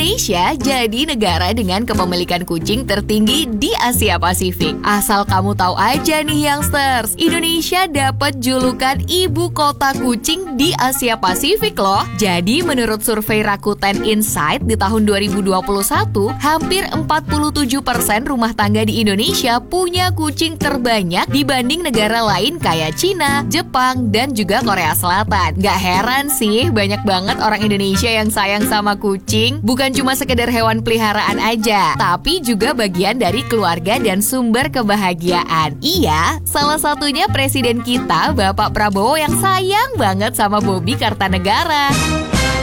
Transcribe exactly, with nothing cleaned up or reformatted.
Indonesia jadi negara dengan kepemilikan kucing tertinggi di Asia Pasifik. Asal kamu tahu aja nih youngsters, Indonesia dapat julukan ibu kota kucing di Asia Pasifik loh. Jadi menurut survei Rakuten Insight di tahun dua ribu dua puluh satu, hampir empat puluh tujuh persen rumah tangga di Indonesia punya kucing terbanyak dibanding negara lain kayak Cina, Jepang, dan juga Korea Selatan. Gak heran sih, banyak banget orang Indonesia yang sayang sama kucing. Bukan cuma sekedar hewan peliharaan aja, tapi juga bagian dari keluarga dan sumber kebahagiaan. Iya, salah satunya presiden kita, Bapak Prabowo yang sayang banget sama Bobby Kartanegara.